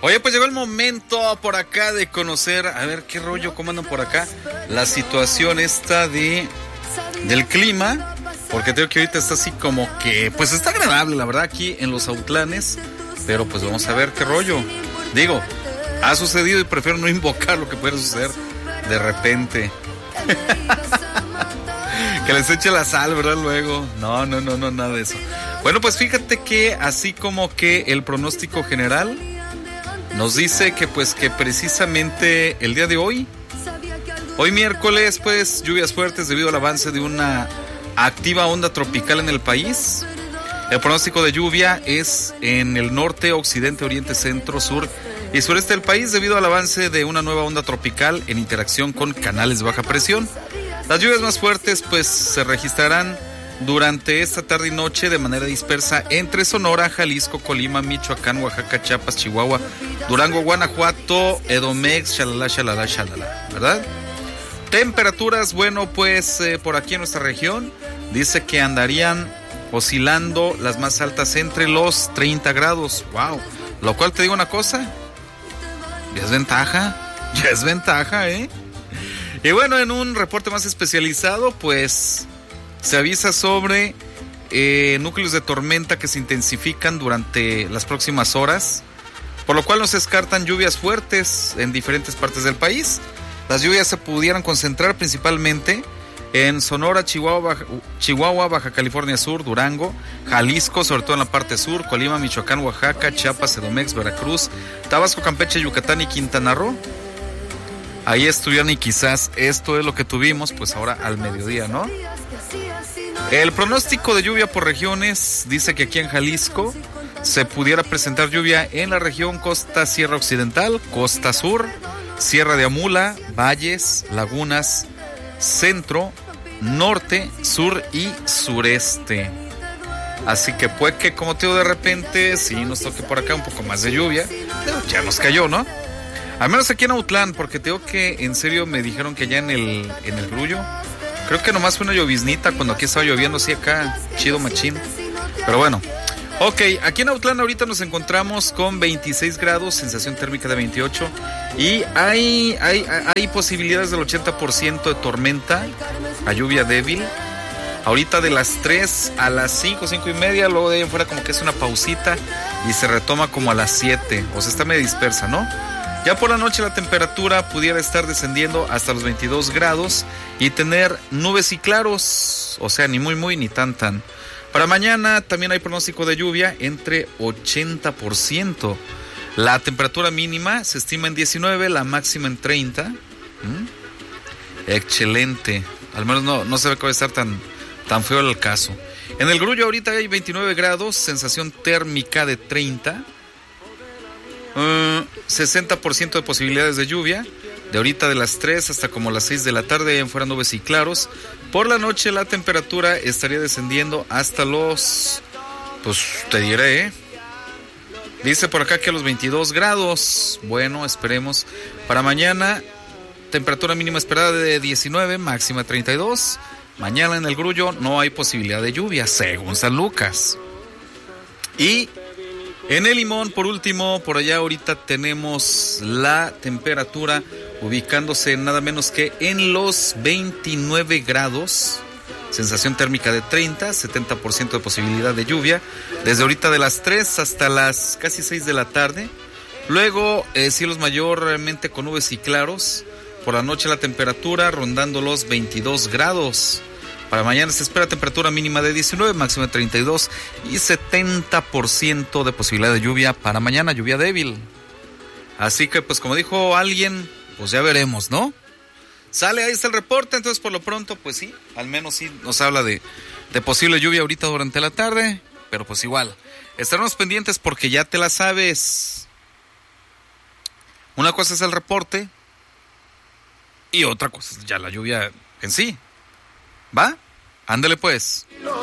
Oye, pues llegó el momento por acá de conocer, a ver qué rollo, cómo andan por acá, la situación esta del clima, porque creo que ahorita está así como que, pues está agradable, la verdad, aquí en los Autlanes, pero pues vamos a ver qué rollo. Digo, ha sucedido y prefiero no invocar lo que puede suceder de repente. Que les eche la sal, ¿verdad? Luego. No, nada de eso. Bueno, pues fíjate que así como que el pronóstico general nos dice que pues que precisamente el día de hoy miércoles, pues lluvias fuertes debido al avance de una activa onda tropical en el país. El pronóstico de lluvia es en el norte, occidente, oriente, centro, sur y sureste del país debido al avance de una nueva onda tropical en interacción con canales de baja presión. Las lluvias más fuertes pues se registrarán durante esta tarde y noche de manera dispersa entre Sonora, Jalisco, Colima, Michoacán, Oaxaca, Chiapas, Chihuahua, Durango, Guanajuato, Edomex, shalala, ¿verdad? Temperaturas, bueno, pues por aquí en nuestra región dice que andarían oscilando las más altas entre los 30 grados. Wow, lo cual te digo una cosa, ya es ventaja, ¿eh? Y bueno, en un reporte más especializado, pues se avisa sobre núcleos de tormenta que se intensifican durante las próximas horas, por lo cual no se descartan lluvias fuertes en diferentes partes del país. Las lluvias se pudieran concentrar principalmente en Sonora, Chihuahua, Baja California Sur, Durango, Jalisco, sobre todo en la parte sur, Colima, Michoacán, Oaxaca, Chiapas, Edomex, Veracruz, Tabasco, Campeche, Yucatán y Quintana Roo. Ahí estuvieron y quizás esto es lo que tuvimos pues ahora al mediodía, ¿no? El pronóstico de lluvia por regiones dice que aquí en Jalisco se pudiera presentar lluvia en la región Costa Sierra Occidental, Costa Sur, Sierra de Amula, Valles, Lagunas, Centro, Norte, Sur y Sureste. Así que puede que, como te digo, de repente sí nos toque por acá un poco más de lluvia. Ya nos cayó, ¿no? Al menos aquí en Autlán, porque te digo que en serio me dijeron que allá en el Grullo, creo que nomás fue una lloviznita cuando aquí estaba lloviendo, así acá, chido machín. Pero bueno, ok, aquí en Autlán ahorita nos encontramos con 26 grados, sensación térmica de 28, y hay posibilidades del 80% de tormenta, a lluvia débil. Ahorita de las 3 a las 5 y media, luego de ahí en fuera como que es una pausita y se retoma como a las 7, o sea, está medio dispersa, ¿no? Ya por la noche la temperatura pudiera estar descendiendo hasta los 22 grados y tener nubes y claros, o sea, ni muy ni tan. Para mañana también hay pronóstico de lluvia entre 80%. La temperatura mínima se estima en 19, la máxima en 30. Excelente. Al menos no se ve que va a estar tan feo el caso. En el Grullo ahorita hay 29 grados, sensación térmica de 30. 60% de posibilidades de lluvia, de ahorita de las 3 hasta como las 6 de la tarde, en fuera nubes y claros. Por la noche la temperatura estaría descendiendo hasta los, pues te diré, dice por acá que a los 22 grados. Bueno, esperemos. Para mañana, temperatura mínima esperada de 19, máxima 32. Mañana en el Grullo no hay posibilidad de lluvia, según San Lucas. Y en el Limón, por último, por allá ahorita tenemos la temperatura ubicándose nada menos que en los 29 grados, sensación térmica de 30, 70% de posibilidad de lluvia, desde ahorita de las 3 hasta las casi 6 de la tarde. Luego, cielos mayormente con nubes y claros. Por la noche la temperatura rondando los 22 grados. Para mañana se espera temperatura mínima de 19, máxima de 32 y 70% de posibilidad de lluvia para mañana, lluvia débil. Así que pues como dijo alguien, pues ya veremos, ¿no? Sale, ahí está el reporte, entonces por lo pronto pues sí, al menos sí nos habla de posible lluvia ahorita durante la tarde, pero pues igual, estaremos pendientes porque ya te la sabes. Una cosa es el reporte y otra cosa es ya la lluvia en sí. ¿Va? Ándale pues.